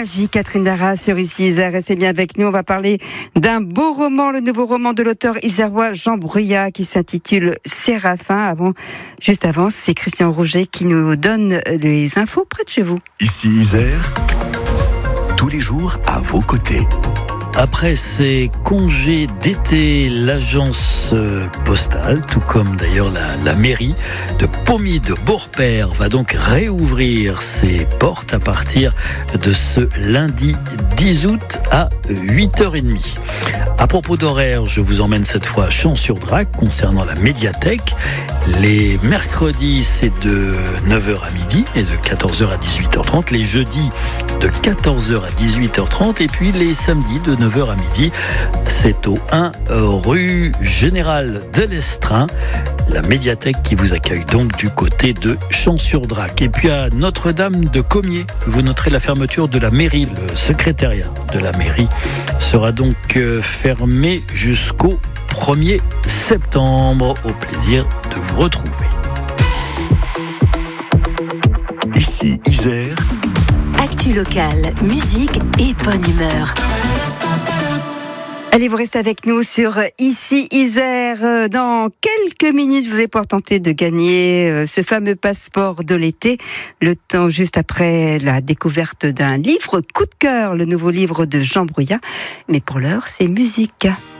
magie, Catherine Dara sur Ici Isère. Restez bien avec nous, on va parler d'un beau roman, le nouveau roman de l'auteur isérois Jean Bruyat qui s'intitule Séraphin. Juste avant, c'est Christian Rouget qui nous donne les infos près de chez vous. Ici Isère, tous les jours à vos côtés. Après ses congés d'été, l'agence postale, tout comme d'ailleurs la mairie de Pommiers de Beaurepaire, va donc réouvrir ses portes à partir de ce lundi 10 août à 8h30. À propos d'horaire, je vous emmène cette fois à Champs-sur-Drac concernant la médiathèque. Les mercredis, c'est de 9h à midi et de 14h à 18h30. Les jeudis, de 14h à 18h30. Et puis les samedis, de 9h à midi, c'est au 1 rue Général de l'Estrin. La médiathèque qui vous accueille donc du côté de Champs-sur-Drac. Et puis à Notre-Dame de Comiers, vous noterez la fermeture de la mairie. Le secrétariat de la mairie sera donc fermé jusqu'au 1er septembre. Au plaisir de vous retrouver. Ici Isère. Actu locale, musique et bonne humeur. Allez, vous restez avec nous sur Ici Isère. Dans quelques minutes, vous allez pouvoir tenter de gagner ce fameux passeport de l'été. Le temps juste après la découverte d'un livre coup de cœur, le nouveau livre de Jean Bruyat. Mais pour l'heure, c'est musique.